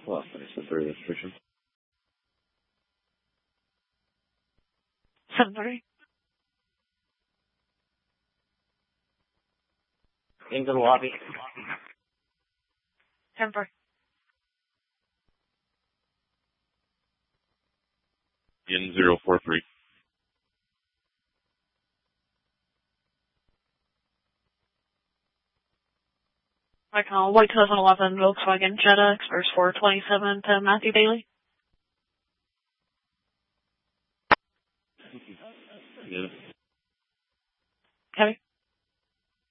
Well, I said 30 registration. 7:30. Into the lobby. 10:30. In 043. White 2011 Volkswagen Jetta Express 427 to Matthew Bailey. Yeah. Okay.